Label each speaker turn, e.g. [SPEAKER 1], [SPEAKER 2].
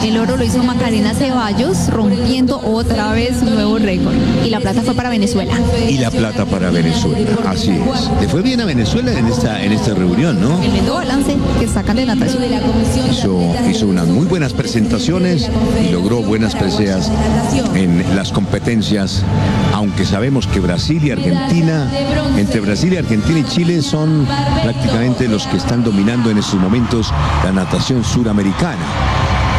[SPEAKER 1] El oro lo hizo Macarena Ceballos, rompiendo otra vez un nuevo récord. Y la plata fue para Venezuela.
[SPEAKER 2] Y la plata para Venezuela, así es. Le fue bien a Venezuela en esta reunión, ¿no?
[SPEAKER 1] Tremendo balance que sacan de natación.
[SPEAKER 2] Hizo unas muy buenas presentaciones y logró buenas preseas en las competencias, aunque sabemos que Brasil y Argentina, entre Brasil y Argentina y Chile son prácticamente los que están dominando en estos momentos la natación suramericana.